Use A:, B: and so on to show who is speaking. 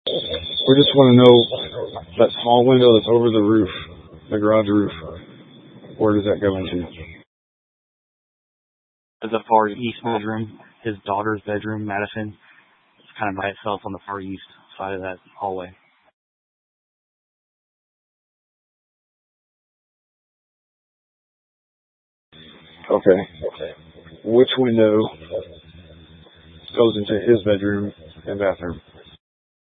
A: We just want to know that small window that's over the roof, the garage roof. Where does that go into?
B: The far east bedroom, his daughter's bedroom, Madison, is kind of by itself on the far east side of that hallway.
A: Okay. Which window goes into his bedroom and bathroom?